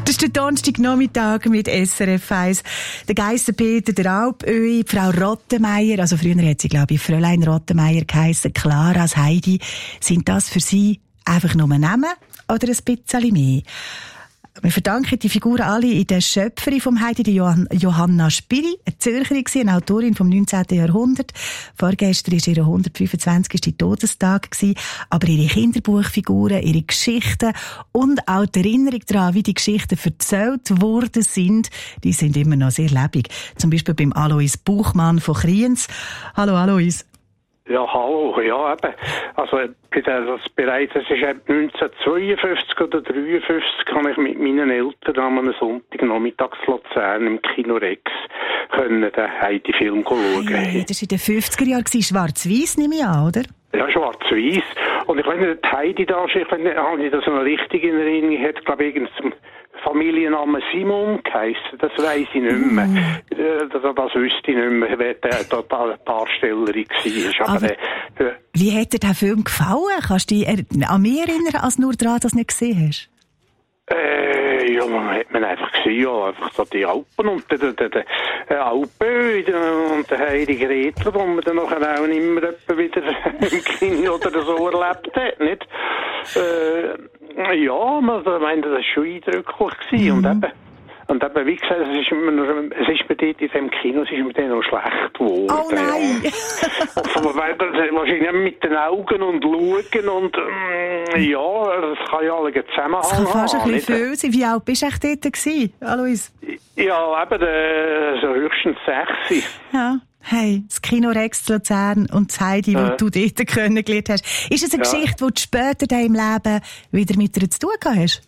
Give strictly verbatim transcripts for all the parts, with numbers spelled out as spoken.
Das ist der Donnerstagnachmittag mit S R F eins. Der Geissenpeter, der Alpöhi, die Frau Rottenmeier, also früher hat sie, glaube ich, Fräulein Rottenmeier geheissen, Clara, das Heidi. Sind das für Sie einfach nur Namen oder ein bisschen mehr? Wir verdanken die Figuren alle in der Schöpferin vom Heidi, die Johann- Johanna Spyri, eine Zürcherin, eine Autorin vom neunzehnten Jahrhundert. Vorgestern war ihr hundertfünfundzwanzigster Todestag, aber ihre Kinderbuchfiguren, ihre Geschichten und auch die Erinnerung daran, wie die Geschichten erzählt worden sind, die sind immer noch sehr lebendig. Zum Beispiel beim Alois Buchmann von Kriens. Hallo Alois. Ja, hallo, ja, eben. Also, bei der, das bereits, es ist neunzehnhundertzweiundfünfzig oder dreiundfünfzig, habe ich mit meinen Eltern am einem Sonntagnachmittag in Luzern im Kino Rex können den Heidi-Film schauen. Hey, das war in den fünfziger Jahren, schwarz-weiss nehme ich an, oder? Ja, schwarz-weiss. Und ich weiß nicht, die Heidi da, ich weiß nicht, habe ich das noch richtig in Erinnerung, hat, glaube ich, irgend zum Familienname Simon geheissen, das weiss ich nicht mehr. Mm. Das, das wüsste ich nicht mehr, wer der Darstellerin war. Aber, der, der, wie hat dir der Film gefallen? Kannst du dich an mich erinnern, als nur daran, dass du nicht gesehen hast? Äh, ja, man hat man einfach gesehen, ja, einfach so die Alpen und der, der, der, der Alpen und der Heidi Gretler, wo man dann nachher auch immer wieder im Kino oder so erlebt hat, nicht? Äh, ja, man, ich meine, das war schon eindrücklich gewesen. Mhm. Und eben, und eben, wie gesagt, es ist immer noch, es ist mir dort in diesem Kino, es ist mir dann noch schlecht geworden. Oh nein! Ja. Wahrscheinlich mit den Augen und schauen und, ähm, ja, das kann ja alle zusammenhängen. Das kann fast ein bisschen viel sein. Wie alt bist du echt dort gewesen, Alois? Ja, eben, äh, so höchstens sechs. Ja. Hey, das Kino Rex Luzern und das Heidi, das äh. du dort kennengelernt hast. Ist es eine ja. Geschichte, die du später in deinem Leben wieder mit dir zu tun hast?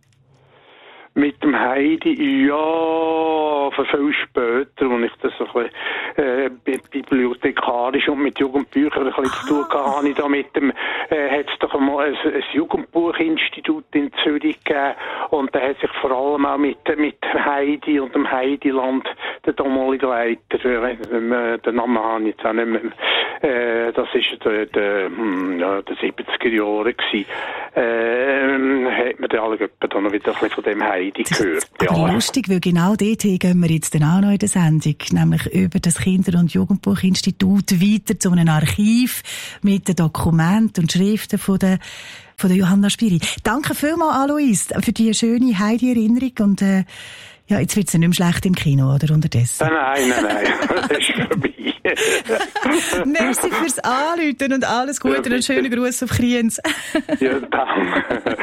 Mit dem Heidi, ja, für viel später, als ich das so ein bisschen, äh, bibliothekarisch und mit Jugendbüchern ein bisschen ah. zu tun hatte, habe ich da mit dem, äh, hat es doch einmal ein, ein Jugendbuchinstitut in Zürich gegeben und da hat sich vor allem auch mit, mit Heidi und dem Heidiland der damalige Leiter, äh, den Namen habe ich jetzt auch nicht mehr, äh, das ist der, der, ja, der siebziger Jahre gewesen, äh, hat man da alle dann noch wieder ein bisschen von dem Heidi gehört. Das ist aber ja. lustig, weil genau dorthin gehen wir jetzt dann auch noch in der Sendung, nämlich über das Kinder- und Jugendbuchinstitut weiter zu einem Archiv mit den Dokumenten und Schriften von der, von der Johanna Spyri. Danke vielmals, Alois, für die schöne Heidi-Erinnerung und äh, ja, jetzt wird es ja nicht mehr schlecht im Kino, oder unterdessen? Nein, nein, nein, das ist vorbei. Merci fürs Anrufen und alles Gute ja, und einen schönen Gruß auf Kriens. Ja, danke.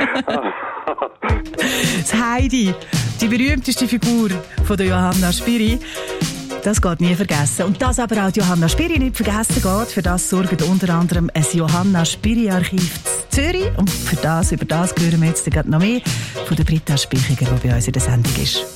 Das Heidi, die berühmteste Figur von der Johanna Spyri, das geht nie vergessen. Und dass aber auch die Johanna Spyri nicht vergessen geht, für das sorgt unter anderem ein Johanna Spyri-Archiv in Zürich. Und für das, über das hören wir jetzt gerade noch mehr von der Britta Spichiger, die bei uns in der Sendung ist.